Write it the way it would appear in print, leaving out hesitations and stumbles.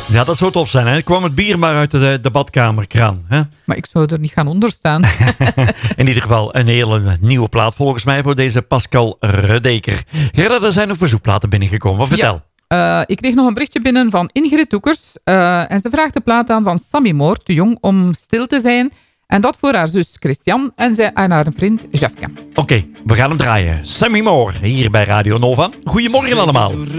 Ja, dat zou tof zijn. Hè? Kwam het bier maar uit de badkamerkraan. Hè? Maar ik zou er niet gaan onder staan. In ieder geval een hele nieuwe plaat volgens mij voor deze Pascal Rudeker. Gerda, er zijn nog verzoekplaten binnengekomen. Vertel. Ja, ik kreeg nog een berichtje binnen van Ingrid Toekers. En ze vraagt de plaat aan van Sammy Moore, te jong om stil te zijn. En dat voor haar zus Christian en haar vriend Jefka. Oké, we gaan hem draaien. Sammy Moore, hier bij Radio Nova. Goedemorgen allemaal.